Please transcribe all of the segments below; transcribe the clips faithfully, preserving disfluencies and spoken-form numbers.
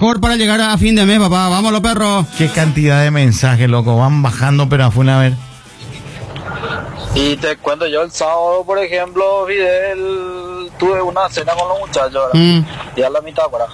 mejor para llegar a fin de mes, papá. Vámonos, perro. Qué cantidad de mensajes, loco. Van bajando, pero afuera, a ver. Y te cuento yo el sábado, por ejemplo, Fidel, tuve una cena con los muchachos, ¿verdad? Mm. Y a la mitad, ¿verdad?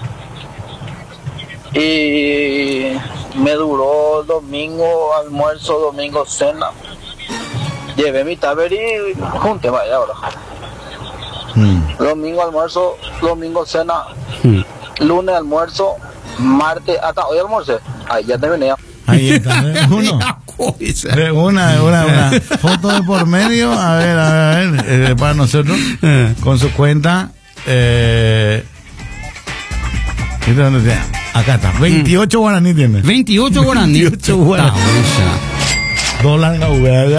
Y me duró domingo almuerzo, domingo cena. Llevé mi tupper y junté, vaya, ¿verdad? Mm. Domingo almuerzo, domingo cena, mm. lunes almuerzo, martes, hasta hoy almorcé. Ahí ya te venía. Ahí está, ¿eh? Uno. De una, de una, una. Foto de por medio, a ver, a ver, a ver, eh, para nosotros, con su cuenta, eh, ¿dónde está? Acá está, veintiocho mm. guaraní tiene. veintiocho guaraní. veintiocho guaraní. Dólar en la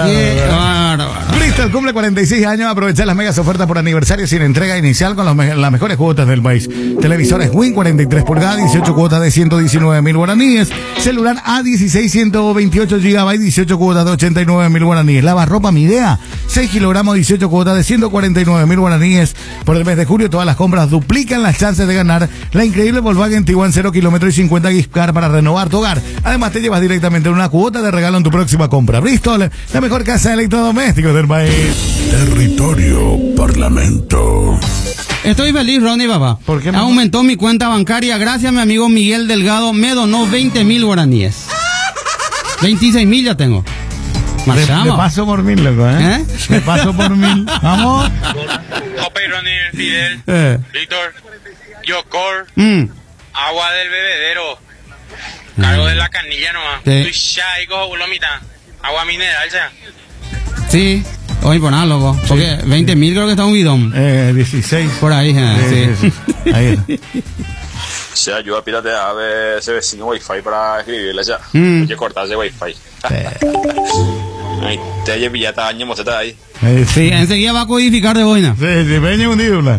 V. Bristol cumple cuarenta y seis años. Aprovechar las megas ofertas por aniversario sin entrega inicial con los me las mejores cuotas del país. Televisores Win cuarenta y tres pulgadas, dieciocho cuotas de ciento diecinueve mil guaraníes. Celular A dieciséis, ciento veintiocho gigabytes, dieciocho cuotas de ochenta y nueve mil guaraníes. Lavarropa Midea, seis kilogramos, dieciocho cuotas de ciento cuarenta y nueve mil guaraníes. Por el mes de julio, todas las compras duplican las chances de ganar la increíble Volkswagen Tiguan cero kilómetros y cincuenta gift card para renovar tu hogar. Además, te llevas directamente una cuota de regalo en tu próxima compra. Bristol, la mejor casa de electrodomésticos del país. Territorio Parlamento. Estoy feliz, Ronnie, papá. ¿Por qué? Aumentó mi cuenta bancaria. Gracias a mi amigo Miguel Delgado. Me donó veinte mil guaraníes. veintiséis mil ya tengo. Le, le paso por mil, loco, ¿eh? ¿Eh? Le paso por mil. Vamos. Ope, Ronnie, Fidel, eh. Víctor, Yocor, mm. agua del bebedero. Cargo de la canilla nomás. Sí. Agua mineral, ya. Sí. Oye, por nada, loco. Porque sí. veinte mil creo que está un bidón. Eh, dieciséis. Por ahí, eh, sí. sí. sí. Ahí. O sea, ayuda a piratear a ese vecino wifi para escribirle ya. Mm. Hay que cortar ese wifi. Ahí te llevo ya está año moceta ahí. Eh, sí, enseguida va a codificar de boina. Sí, sí, venía un día.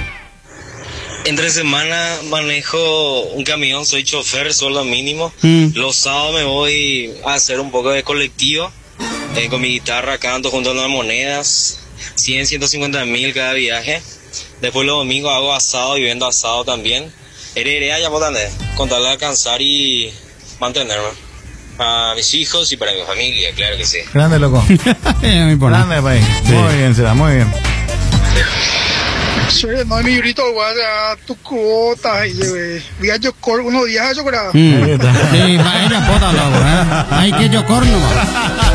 Entre semana manejo un camión, soy chofer, sueldo mínimo. Mm. Los sábados me voy a hacer un poco de colectivo. Eh, con mi guitarra canto junto a las monedas. cien, ciento cincuenta mil cada viaje. Después los domingos hago asado y vendo asado también. Heredé allá por donde, con tal de alcanzar y mantenerme. Para mis hijos y para mi familia, claro que sí. Grande, loco. Grande, país. Sí. Muy bien, será, muy bien. Sí, no, mi librito, guarda tu cuota y lleve. Voy a Yocor unos días, yo creo. Sí, va a ir a pota, loco, ¿eh? Hay que Yocor nomás.